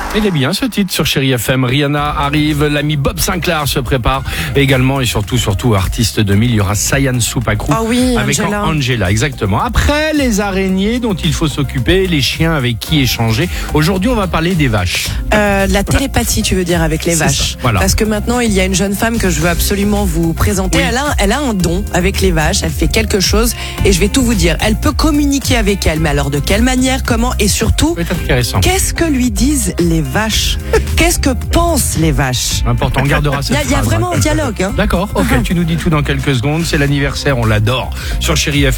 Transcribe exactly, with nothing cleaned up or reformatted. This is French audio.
Il est bien ce titre sur Chéri F M. Rihanna arrive, l'ami Bob Sinclair se prépare. Également et surtout, surtout, artiste deux mille, il y aura Sayan Soupacrou. Ah oui, avec Angela. Angela, exactement. Après, les araignées dont il faut s'occuper, les chiens avec qui échanger. Aujourd'hui, on va parler des vaches. Euh, la télépathie, tu veux dire, avec les C'est vaches. ça, voilà. Parce que maintenant, il y a une jeune femme que je veux absolument vous présenter. Oui. Elle a, elle a un don avec les vaches. Elle fait quelque chose et je vais tout vous dire. Elle peut communiquer avec elles. Mais alors, de quelle manière, comment et surtout, C'est intéressant. qu'est-ce que lui disent les vaches? Qu'est-ce que pensent les vaches? Important, on gardera Il cette y a, il y a phrase, vraiment hein. un dialogue. Hein. D'accord, ok, tu nous dis tout dans quelques secondes. C'est l'anniversaire, on l'adore. Sur Chéri F M.